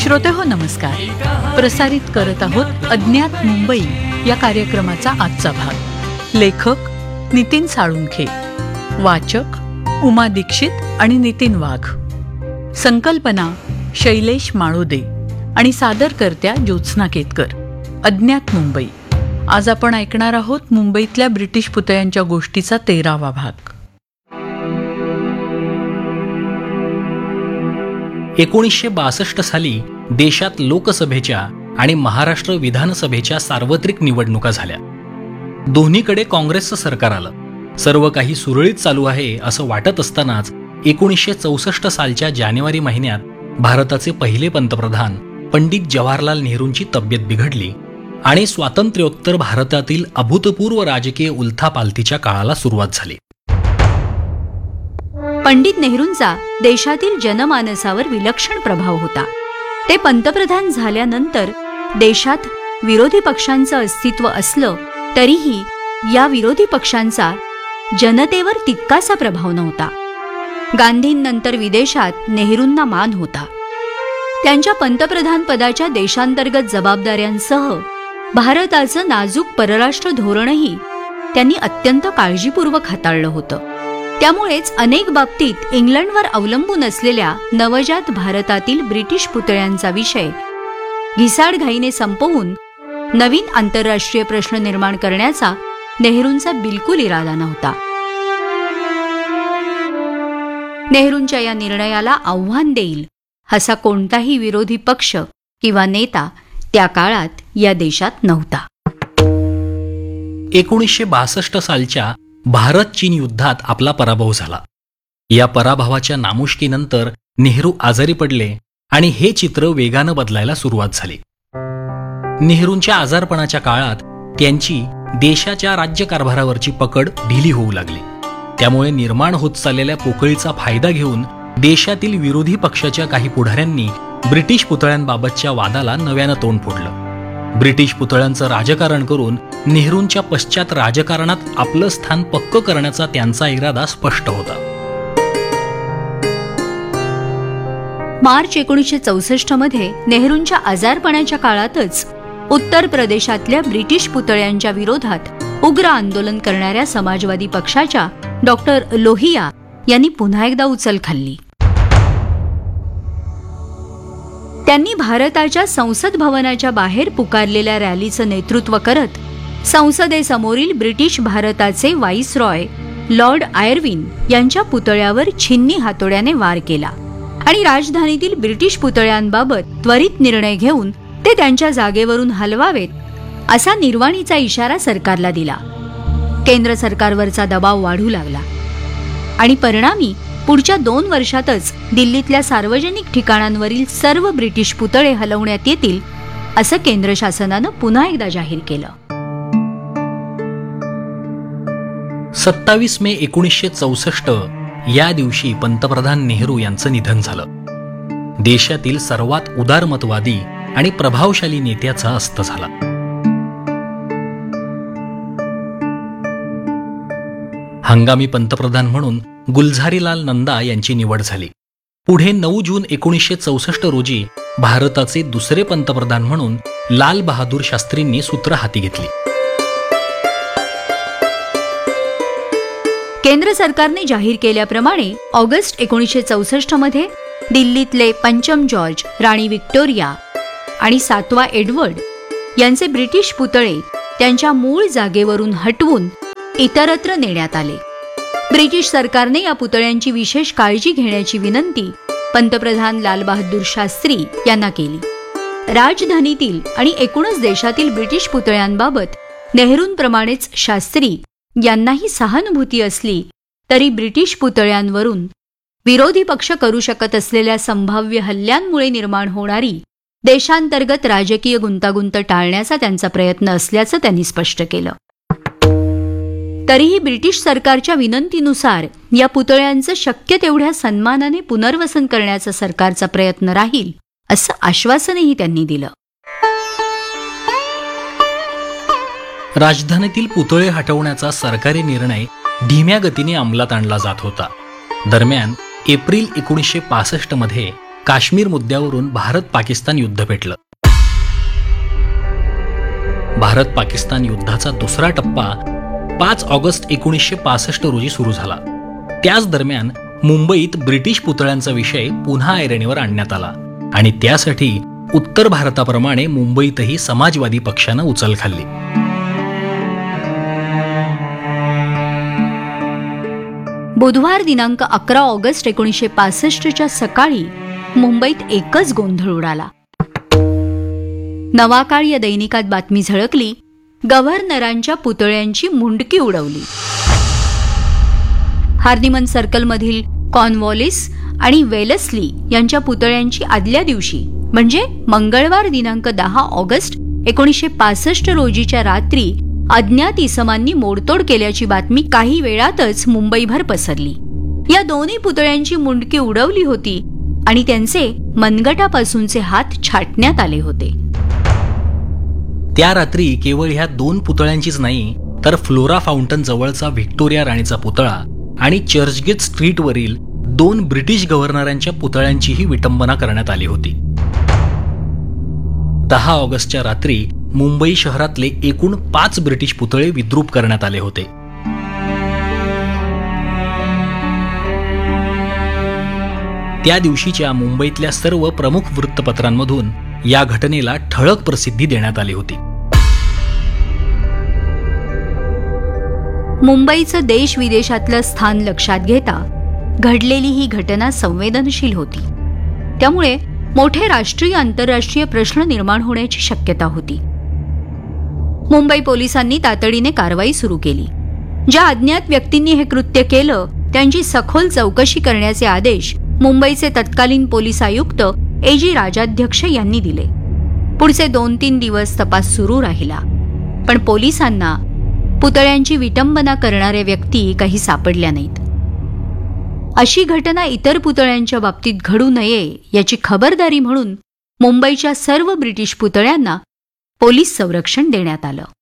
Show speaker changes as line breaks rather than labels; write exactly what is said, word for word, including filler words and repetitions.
श्रोतेहो नमस्कार. प्रसारित करत आहोत अज्ञात मुंबई या कार्यक्रमाचा आजचा भाग. लेखक नितीन साळुंखे, वाचक उमा दीक्षित आणि नितीन वाघ, संकल्पना शैलेश माळोदे आणि सादरकर्त्या ज्योत्स्ना केतकर. अज्ञात मुंबई. आज आपण ऐकणार आहोत मुंबईतल्या ब्रिटिश पुतळ्यांच्या गोष्टीचा तेरावा भाग.
एकोणीसशे बासष्ट साली देशात लोकसभेच्या आणि महाराष्ट्र विधानसभेच्या सार्वत्रिक निवडणुका झाल्या. दोन्हीकडे काँग्रेसचं सरकार आलं. सर्व काही सुरळीत चालू आहे असं वाटत असतानाच एकोणीसशे चौसष्ट सालच्या जानेवारी महिन्यात भारताचे पहिले पंतप्रधान पंडित जवाहरलाल नेहरूंची तब्येत बिघडली आणि स्वातंत्र्योत्तर भारतातील अभूतपूर्व राजकीय उलथापालथीच्या काळाला सुरुवात झाली.
पंडित नेहरूंचा देशातील जनमानसावर विलक्षण प्रभाव होता. ते पंतप्रधान झाल्यानंतर देशात विरोधी पक्षांचं अस्तित्व असलं तरीही या विरोधी पक्षांचा जनतेवर तितकासा प्रभाव नव्हता. गांधींनंतर विदेशात नेहरूंना मान होता. त्यांच्या पंतप्रधान पदाच्या देशांतर्गत जबाबदाऱ्यांसह भारताचं नाजूक परराष्ट्र धोरणही त्यांनी अत्यंत काळजीपूर्वक हाताळलं होतं. त्यामुळेच अनेक बाबतीत इंग्लंडवर अवलंबून असलेल्या नवजात भारतातील ब्रिटिश पुतळ्यांचा विषय घिसाडघाईने संपवून नवीन आंतरराष्ट्रीय प्रश्न निर्माण करण्याचा नेहरूंचा बिलकुल इरादा नव्हता. नेहरूंच्या या निर्णयाला आव्हान देईल असा कोणताही विरोधी पक्ष किंवा नेता त्या काळात या देशात नव्हता.
एकोणीसशे बासष्ट सालच्या भारत चीन युद्धात आपला पराभव झाला. या पराभवाच्या नामुष्कीनंतर नेहरू आजारी पडले आणि हे चित्र वेगानं बदलायला सुरुवात झाली. नेहरूंच्या आजारपणाच्या काळात त्यांची देशाच्या राज्यकारभारावरची पकड ढिली होऊ लागली. त्यामुळे निर्माण होत चाललेल्या पोकळीचा फायदा घेऊन देशातील विरोधी पक्षाच्या काही पुढाऱ्यांनी ब्रिटिश पुतळ्यांबाबतच्या वादाला नव्यानं तोंड फोडलं. ब्रिटिश पुतळ्यांचं राजकारण करून नेहरूंच्या पश्चात राजकारणात आपलं स्थान पक्क करण्याचा त्यांचा इरादा स्पष्ट होता.
मार्च एकोणीसशे चौसष्ट मध्ये नेहरूंच्या आजारपणाच्या काळातच उत्तर प्रदेशातल्या ब्रिटिश पुतळ्यांच्या विरोधात उग्र आंदोलन करणाऱ्या समाजवादी पक्षाच्या डॉक्टर लोहिया यांनी पुन्हा एकदा उचल खाल्ली. त्यांनी भारताच्या संसद भवनाच्या बाहेर पुकारलेल्या रॅलीचं नेतृत्व करत संसदेसमोरील ब्रिटिश भारताचे व्हाईसरॉय लॉर्ड आयर्विन यांच्या पुतळ्यावर छिन्नी हातोड्याने वार केला आणि राजधानीतील ब्रिटिश पुतळ्यांबाबत त्वरित निर्णय घेऊन ते त्यांच्या जागेवरून हलवावेत असा निर्वाणीचा इशारा सरकारला दिला. केंद्र सरकारवरचा दबाव वाढू लागला आणि परिणामी पुढच्या दोन वर्षातच दिल्लीतल्या सार्वजनिक ठिकाणांवरील सर्व ब्रिटिश पुतळे हलवण्यात येतील असं केंद्र शासनानं पुन्हा एकदा जाहीर केलं.
सत्तावीस मे एकोणीसशे चौसष्ट या दिवशी पंतप्रधान नेहरू यांचं निधन झालं. देशातील सर्वात उदारमतवादी आणि प्रभावशाली नेत्याचा अस्त झाला. हंगामी पंतप्रधान म्हणून गुलझारीलाल नंदा यांची निवड झाली. पुढे नऊ जून एकोणीसशे चौसष्ट रोजी भारताचे दुसरे पंतप्रधान म्हणून लाल बहादूर शास्त्रींनी सूत्र हाती घेतली.
केंद्र सरकारने जाहीर केल्याप्रमाणे ऑगस्ट एकोणीसशे चौसष्ट मध्ये दिल्लीतले पंचम जॉर्ज, राणी व्हिक्टोरिया आणि सातवा एडवर्ड यांचे ब्रिटिश पुतळे त्यांच्या मूळ जागेवरून हटवून इतरत्र नेण्यात आले. ब्रिटिश सरकारने या पुतळ्यांची विशेष काळजी घेण्याची विनंती पंतप्रधान लालबहादूर शास्त्री यांना केली. राजधानीतील आणि एकूणच देशातील ब्रिटिश पुतळ्यांबाबत नेहरूंप्रमाणेच शास्त्री यांनाही सहानुभूती असली तरी ब्रिटिश पुतळ्यांवरून विरोधी पक्ष करू शकत असलेल्या संभाव्य हल्ल्यांमुळे निर्माण होणारी देशांतर्गत राजकीय गुंतागुंत टाळण्याचा त्यांचा प्रयत्न असल्याचं त्यांनी स्पष्ट केलं. तरीही ब्रिटिश सरकारच्या विनंतीनुसार या पुतळ्यांचं शक्य तेवढ्या सन्मानाने पुनर्वसन करण्याचा सरकारचा प्रयत्न राहील असं आश्वासनही त्यांनी दिलं.
राजधानीतील पुतळे हटवण्याचा सरकारी निर्णय धीम्या गतीने अंमलात आणला जात होता. दरम्यान एप्रिल एकोणीसशे पासष्ट मध्ये काश्मीर मुद्द्यावरून भारत पाकिस्तान युद्ध पेटलं. भारत पाकिस्तान युद्धाचा दुसरा टप्पा पाच ऑगस्ट एकोणीसशे पासष्ट रोजी सुरू झाला. त्याच दरम्यान मुंबईत ब्रिटिश पुतळ्यांचा विषय पुन्हा ऐरणीवर आणण्यात आला आणि त्यासाठी उत्तर भारताप्रमाणे मुंबईतही समाजवादी पक्षानं उचल खाल्ली.
बुधवार दिनांक अकरा ऑगस्ट एकोणीसशे पासष्टच्या सकाळी मुंबईत एकच गोंधळ उडाला. नवाकाळ या दैनिकात बातमी झळकली, गव्हर्नरांच्या पुतळ्यांची मुंडकी उडवली. हार्निमन सर्कलमधील कॉर्नवॉलिस आणि वेलस्ली यांच्या पुतळ्यांची आदल्या दिवशी म्हणजे मंगळवार दिनांक दहा ऑगस्ट एकोणीसशे पासष्ट रोजीच्या रात्री अज्ञात इसमांनी मोडतोड केल्याची बातमी काही वेळातच मुंबईभर पसरली. या दोन्ही पुतळ्यांची मुंडकी उडवली होती आणि त्यांचे मनगटापासूनचे हात छाटण्यात आले होते.
त्या रात्री केवळ ह्या दोन पुतळ्यांचीच नाही तर फ्लोरा फाउंटन जवळचा व्हिक्टोरिया राणीचा पुतळा आणि चर्चगेट स्ट्रीटवरील दोन ब्रिटिश गव्हर्नरांच्या पुतळ्यांचीही विटंबना करण्यात आली होती. दहा ऑगस्टच्या रात्री मुंबई शहरातले एकूण पाच ब्रिटिश पुतळे विद्रूप करण्यात आले होते. त्या दिवशीच्या मुंबईतल्या सर्व प्रमुख वृत्तपत्रांमधून या घटनेला ठळक प्रसिद्धी देण्यात आली होती.
मुंबईचं देश विदेशातलं स्थान लक्षात घेता घडलेली ही घटना संवेदनशील होती. त्यामुळे मोठे राष्ट्रीय आंतरराष्ट्रीय प्रश्न निर्माण होण्याची शक्यता होती. मुंबई पोलिसांनी तातडीने कारवाई सुरू केली. ज्या अज्ञात व्यक्तींनी हे कृत्य केलं त्यांची सखोल चौकशी करण्याचे आदेश मुंबईचे तत्कालीन पोलीस आयुक्त ए जी राजाध्यक्ष यांनी दिले. पुढचे दोन तीन दिवस तपास सुरू राहिला, पण पोलिसांना पुतळ्यांची विटंबना करणाऱ्या व्यक्ती काही सापडल्या नाहीत. अशी घटना इतर पुतळ्यांच्या बाबतीत घडू नये याची खबरदारी म्हणून मुंबईच्या सर्व ब्रिटिश पुतळ्यांना पोलीस संरक्षण देण्यात आलं.